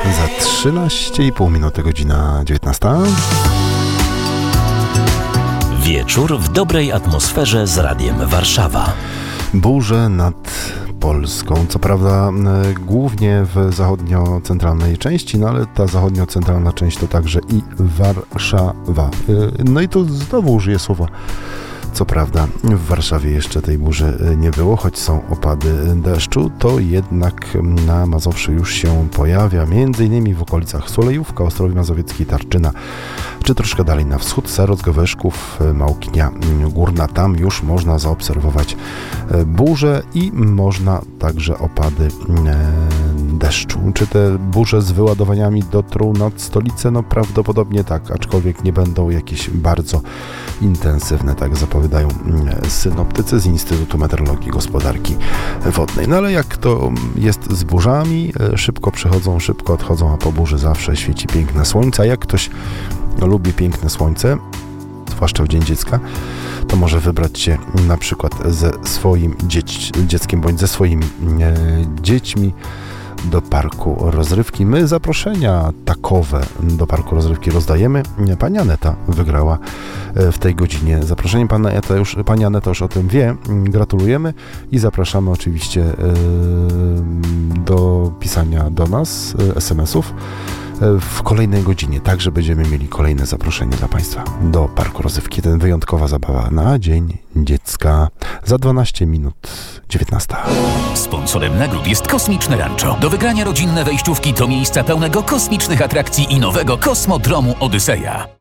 Za 13,5 minuty, godzina 19. Wieczór w dobrej atmosferze z Radiem Warszawa. Burze nad Polską. Co prawda głównie w zachodnio-centralnej części, no ale ta zachodnio-centralna część to także i Warszawa. No i tu znowu użyję słowa co prawda w Warszawie jeszcze tej burzy nie było, choć są opady deszczu, to jednak na Mazowszu już się pojawia, m.in. w okolicach Sulejówka, Ostrowi Mazowieckiej, Tarczyna, czy troszkę dalej na wschód, Seroc, Goweżków, Małkinia Górna. Tam już można zaobserwować burze i można także opady deszczu. Czy te burze z wyładowaniami dotrą nad stolicę? No prawdopodobnie tak, aczkolwiek nie będą jakieś bardzo intensywne, tak zapowiadają synoptycy z Instytutu Meteorologii i Gospodarki Wodnej. No ale jak to jest z burzami, szybko przychodzą, szybko odchodzą, a po burzy zawsze świeci piękne słońce. A jak ktoś lubi piękne słońce, zwłaszcza w Dzień Dziecka, to może wybrać się na przykład ze swoim dzieckiem bądź ze swoimi dziećmi do parku rozrywki. My zaproszenia takowe do parku rozrywki rozdajemy. Pani Aneta wygrała w tej godzinie zaproszenie. Pani Aneta już o tym wie. Gratulujemy i zapraszamy oczywiście do pisania do nas SMS-ów w kolejnej godzinie. Także będziemy mieli kolejne zaproszenie dla Państwa do parku rozrywki. Ten wyjątkowa zabawa na Dzień Dziecka za 12 minut 19. Sponsorem nagród jest Kosmiczne Rancho. Do wygrania rodzinne wejściówki do miejsca pełnego kosmicznych atrakcji i nowego kosmodromu Odyseja.